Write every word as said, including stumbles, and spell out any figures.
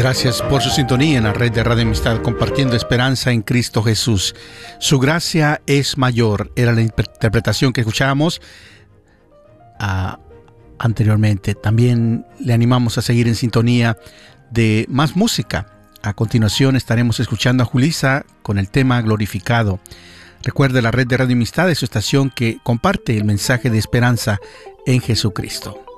Gracias por su sintonía en la red de Radio Amistad, compartiendo esperanza en Cristo Jesús. Su gracia es mayor. Era la interpretación que escuchábamos uh, anteriormente. También le animamos a seguir en sintonía de más música. A continuación estaremos escuchando a Julissa con el tema Glorificado. Recuerde, la red de Radio Amistad es su estación que comparte el mensaje de esperanza en Jesucristo.